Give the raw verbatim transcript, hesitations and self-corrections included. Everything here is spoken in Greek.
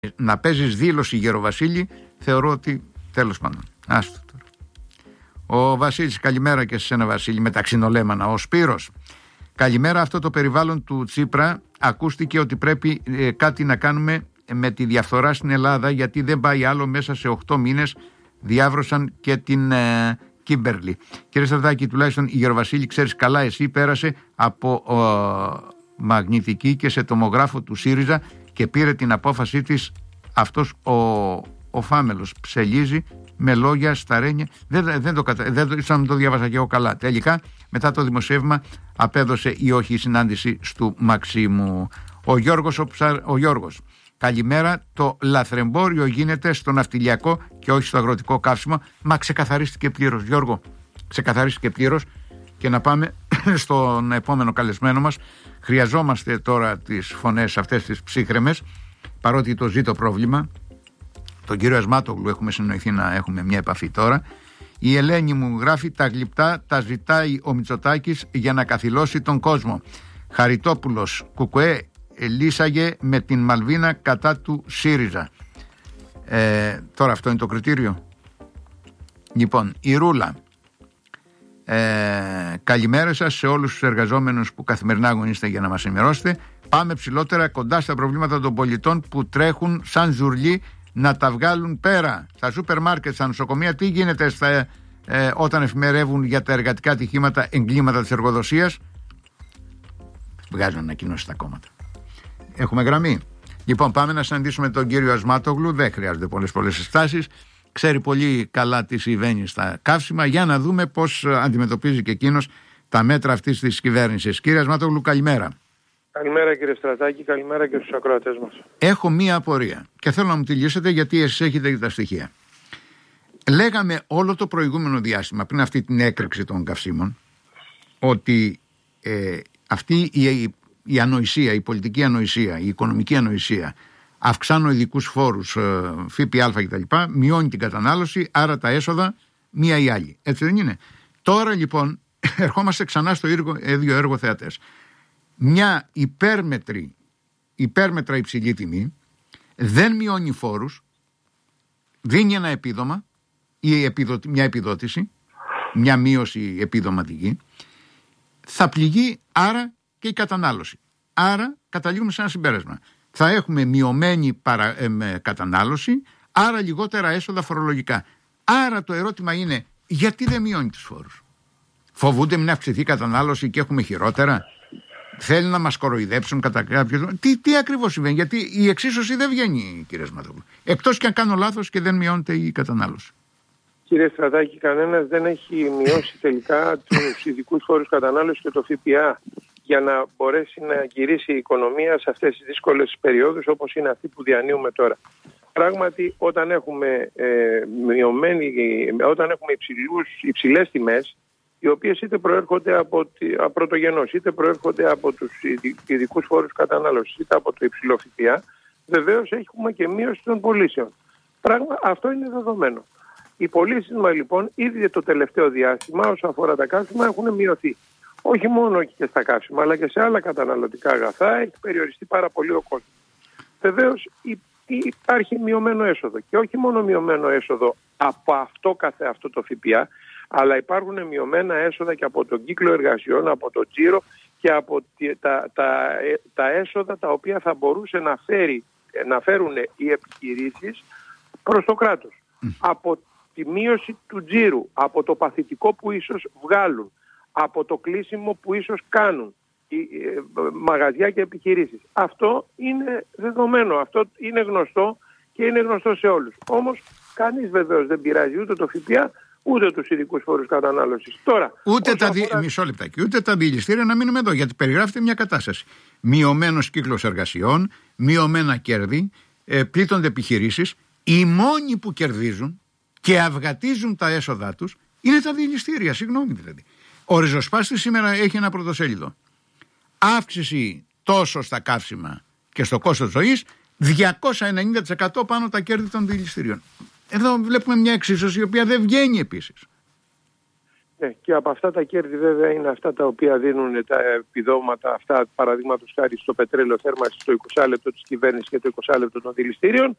να παίζεις δήλωση Γεροβασίλη, θεωρώ ότι τέλος πάντων. Άστο τώρα. Ο Βασίλης, καλημέρα και σε ένα Βασίλη με τα ξινολέμανα. Ο Σπύρος, καλημέρα. Αυτό το περιβάλλον του Τσίπρα ακούστηκε ότι πρέπει ε, κάτι να κάνουμε με τη διαφθορά στην Ελλάδα, γιατί δεν πάει άλλο. Μέσα σε οκτώ μήνες διάβρωσαν και την ε, Κίμπερλι. Κύριε Στρατάκη, τουλάχιστον η Γεροβασίλη, ξέρεις καλά, εσύ πέρασε από ε, μαγνητική και σε τομογράφο του ΣΥΡΙΖΑ και πήρε την απόφασή της. Αυτός ο, ο Φάμελος ψελίζει με λόγια, σταρένια. Δεν, δεν το, δεν το, σαν το διάβασα και εγώ καλά. Τελικά, μετά το δημοσίευμα, απέδωσε ή όχι η συνάντηση του Μαξίμου. Ο Γιώργος, ο, Ψα, ο Γιώργος, καλημέρα. Το λαθρεμπόριο γίνεται στο ναυτιλιακό και όχι στο αγροτικό καύσιμο. Μα ξεκαθαρίστηκε πλήρως, Γιώργο. Ξεκαθαρίστηκε πλήρως. Και να πάμε στον επόμενο καλεσμένο μας. Χρειαζόμαστε τώρα τις φωνές αυτές τις ψύχρεμες, παρότι το ζει το πρόβλημα. Τον κύριο Ασμάτογλου έχουμε συνοηθεί να έχουμε μια επαφή τώρα. Η Ελένη μου γράφει: τα γλυπτά τα ζητάει ο Μητσοτάκης για να καθυλώσει τον κόσμο. Χαριτόπουλος, Κουκουέ λύσαγε με την Μαλβίνα κατά του ΣΥΡΙΖΑ. Ε, τώρα αυτό είναι το κριτήριο. Λοιπόν, η Ρούλα, ε, καλημέρα σας σε όλους τους εργαζόμενους που καθημερινά αγωνίστε για να μας ενημερώσετε. Πάμε ψηλότερα, κοντά στα προβλήματα των πολιτών που τρέχουν σαν ζουρλί να τα βγάλουν πέρα. Στα σούπερ μάρκετ, στα νοσοκομεία, τι γίνεται στα, ε, όταν εφημερεύουν για τα εργατικά ατυχήματα, εγκλήματα της εργοδοσίας. Βγάζουν ανακοινώσεις στα κόμματα. Έχουμε γραμμή. Λοιπόν, πάμε να συναντήσουμε τον κύριο Ασμάτογλου. Δεν χρειάζονται πολλές πολλές συστάσεις. Ξέρει πολύ καλά τι συμβαίνει στα καύσιμα. Για να δούμε πώς αντιμετωπίζει και εκείνος τα μέτρα αυτής της κυβέρνησης. Κύριε Ασμάτογλου, καλημέρα. Καλημέρα κύριε Στρατάκη, καλημέρα και στους ακροατές μας. Έχω μία απορία και θέλω να μου τη λύσετε, γιατί εσείς έχετε τα στοιχεία. Λέγαμε όλο το προηγούμενο διάστημα, πριν αυτή την έκρηξη των καυσίμων, ότι ε, αυτή η, η ανοησία, η πολιτική ανοησία, η οικονομική ανοησία, αυξάνω ειδικούς φόρους, ε, ΦΠΑ κτλ., μειώνει την κατανάλωση, άρα τα έσοδα μία ή άλλη. Έτσι δεν είναι? Τώρα λοιπόν ερχόμαστε ξανά στο ίδιο έργο θεατές. Μια υπέρμετρη, υπέρμετρα υψηλή τιμή δεν μειώνει φόρους, δίνει ένα επίδομα ή επιδοτη, μια επιδότηση, μια μείωση επιδοματική, θα πληγεί άρα και η κατανάλωση. Άρα καταλήγουμε σε ένα συμπέρασμα. Θα έχουμε μειωμένη παρα, ε, με κατανάλωση, άρα λιγότερα έσοδα φορολογικά. Άρα το ερώτημα είναι, γιατί δεν μειώνει τους φόρους? Φοβούνται μην αυξηθεί η κατανάλωση και έχουμε χειρότερα? Θέλει να μας κοροϊδέψουν κατά κάποιο τρόπο? Τι, τι ακριβώς συμβαίνει? Γιατί η εξίσωση δεν βγαίνει, κύριε Ασμάτογλου. Εκτός και αν κάνω λάθος και δεν μειώνεται η κατανάλωση. Κύριε Στρατάκη, κανένας δεν έχει μειώσει τελικά τους ειδικούς φόρους κατανάλωσης και το ΦΠΑ για να μπορέσει να γυρίσει η οικονομία σε αυτές τις δύσκολες περιόδους όπως είναι αυτή που διανύουμε τώρα. Πράγματι, όταν έχουμε, ε, μειωμένη, όταν έχουμε υψηλούς, υψηλές τιμές, οι οποίες είτε προέρχονται από πρωτογενώς, είτε προέρχονται από τους ειδικούς φόρους κατανάλωσης, είτε από το υψηλό ΦΠΑ, βεβαίως έχουμε και μείωση των πωλήσεων. Πράγμα, αυτό είναι δεδομένο. Οι πωλήσεις μας λοιπόν ήδη το τελευταίο διάστημα όσον αφορά τα καύσιμα έχουν μειωθεί. Όχι μόνο και στα καύσιμα, αλλά και σε άλλα καταναλωτικά αγαθά έχει περιοριστεί πάρα πολύ ο κόσμος. Βεβαίως υπάρχει μειωμένο έσοδο και όχι μόνο μειωμένο έσοδο από αυτό καθε αυτό το ΦΠΑ, αλλά υπάρχουν μειωμένα έσοδα και από τον κύκλο εργασιών, από τον τζίρο και από τα, τα, τα έσοδα τα οποία θα μπορούσε να, φέρει, να φέρουν οι επιχειρήσεις προς το κράτος. Mm. Από τη μείωση του τζίρου, από το παθητικό που ίσως βγάλουν, από το κλείσιμο που ίσως κάνουν οι ε, μαγαζιά και επιχειρήσεις. Αυτό είναι δεδομένο, αυτό είναι γνωστό και είναι γνωστό σε όλους. Όμως κανείς βεβαίως δεν πειράζει ούτε το ΦΠΑ, ούτε τους ειδικούς φόρους κατανάλωσης. Τώρα, ούτε τα, αφορά... μισό λεπτάκι, ούτε τα διελιστήρια, να μείνουμε εδώ, γιατί περιγράφεται μια κατάσταση. Μειωμένος κύκλος εργασιών, μειωμένα κέρδη, ε, πλήττονται επιχειρήσεις. Οι μόνοι που κερδίζουν και αυγατίζουν τα έσοδά τους είναι τα διελιστήρια. Συγγνώμη δηλαδή. Ο ριζοσπάστης σήμερα έχει ένα πρωτοσέλιδο. Αύξηση τόσο στα καύσιμα και στο κόστος ζωής, διακόσια ενενήντα τοις εκατό πάνω τα κέρδη των διελιστήριων. Εδώ βλέπουμε μια εξίσωση η οποία δεν βγαίνει επίσης. Ναι, και από αυτά τα κέρδη βέβαια είναι αυτά τα οποία δίνουν τα επιδόματα αυτά, παραδείγματος χάρη στο πετρέλαιο θέρμανσης, το είκοσι λεπτό της κυβέρνησης και το είκοσι λεπτό των δηληστήριων.